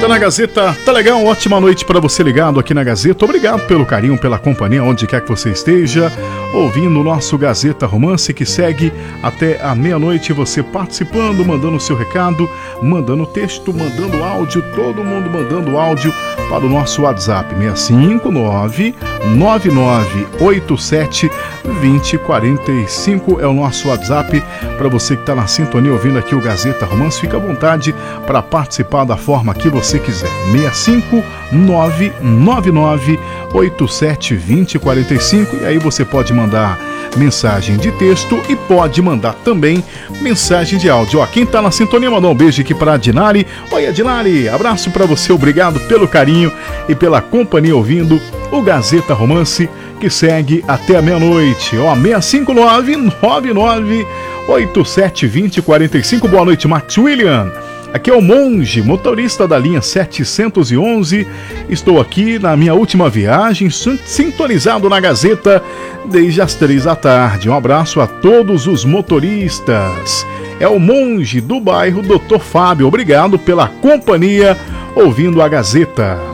Tá na Gazeta, tá legal, ótima noite para você ligado aqui na Gazeta. Obrigado pelo carinho, pela companhia, onde quer que você esteja, ouvindo o nosso Gazeta Romance, que segue até a meia-noite, você participando, mandando o seu recado, mandando texto, mandando áudio, todo mundo mandando áudio para o nosso WhatsApp, 659-9987-2045 é o nosso WhatsApp, para você que está na sintonia ouvindo aqui o Gazeta Romance, fica à vontade para participar da forma que você quiser. 659-9987-2045 e aí você pode mandar mensagem de texto e pode mandar também mensagem de áudio. Ó, quem tá na sintonia, mandou um beijo aqui pra Dinari. Oi, Dinari, abraço pra você, obrigado pelo carinho e pela companhia ouvindo o Gazeta Romance, que segue até a meia-noite. Ó, 659-9987-2045. Boa noite, Max William. Aqui é o Monge, motorista da linha 711. Estou aqui na minha última viagem, sintonizado na Gazeta desde as 3 da tarde. Um abraço a todos os motoristas. É o Monge do bairro Dr. Fábio. Obrigado pela companhia ouvindo a Gazeta.